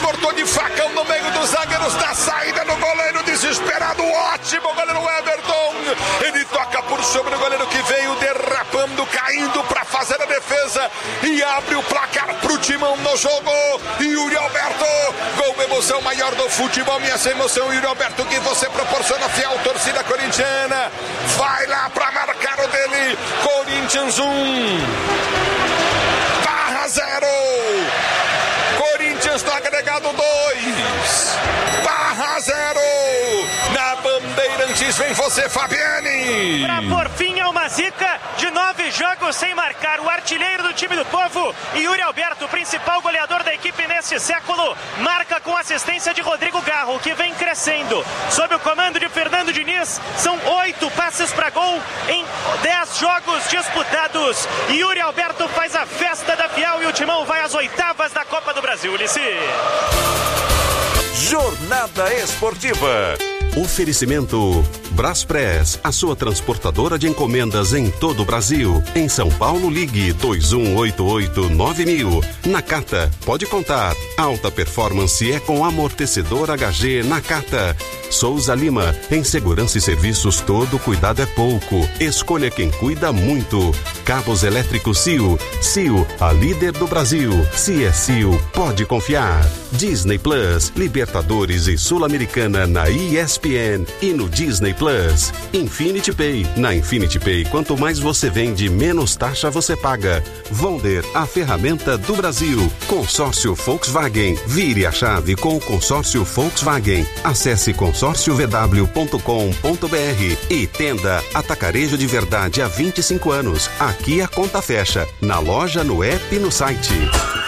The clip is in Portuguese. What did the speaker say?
cortou de facão no meio dos zagueiros, da saída do goleiro, desesperado, ótimo, goleiro Everton, ele toca por sobre o goleiro que veio derrapando, caindo para fazer a defesa e abre o placar pro Timão no jogo. Yuri Alberto, gol, emoção maior do futebol, minha emoção, Yuri Alberto, que você proporciona, fiel torcida corintiana, vai lá para marcar o dele. Corinthians 1, Barra 0, Corinthians no agregado 2, Barra 0, na Bandeirantes vem você, Fabiane. Pra por fim é uma zica de 9 jogos sem marcar, o artilheiro do time do povo, Yuri Alberto, principal goleador da equipe neste século, marca com assistência de Rodrigo Garro, que vem crescendo, sob o comando de Fernando Diniz, são 8 passes para gol em 10 jogos disputados, Yuri Alberto faz a festa da Fiel e o Timão vai às oitavas da Copa do Brasil, Ulissi. Jornada Esportiva. Oferecimento Braspress, a sua transportadora de encomendas em todo o Brasil. Em São Paulo, ligue 2188-9000. Nakata, pode contar. Alta performance é com amortecedor HG Nakata. Souza Lima, em segurança e serviços todo cuidado é pouco. Escolha quem cuida muito. Cabos elétricos Sil. Sil, a líder do Brasil. Se é Sil, pode confiar. Disney Plus, Libertadores e Sul-Americana na ESPN e no Disney Plus. Infinity Pay. Na Infinity Pay, quanto mais você vende, menos taxa você paga. Vonder, a ferramenta do Brasil. Consórcio Volkswagen. Vire a chave com o consórcio Volkswagen. Acesse consórciovw.com.br e Tenda Atacarejo de Verdade há 25 anos. Aqui a conta fecha. Na loja, no app e no site.